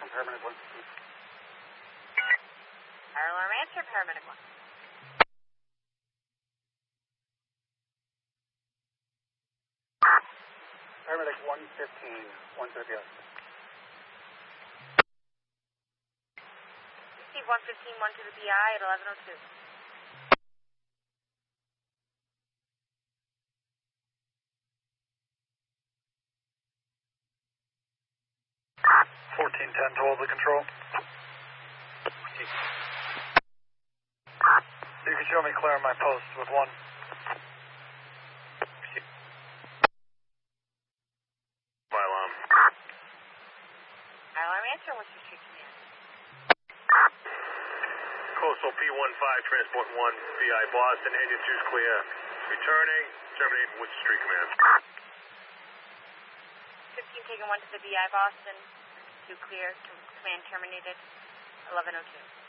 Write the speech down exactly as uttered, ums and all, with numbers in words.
paramedic one. Fire alarm answer, paramedic one. Paramedic one fifteen, one to the P I. Receive one fifteen, one to the B I at eleven oh two. fourteen ten to hold the control. You can show me clear on my post with one. Fire alarm. Fire alarm answer, what's your street command? Coastal P fifteen, transport one, B I Boston, engine two's clear. Returning, terminate with street command. fifteen taken one to the B I Boston, two clear, command terminated, eleven oh two.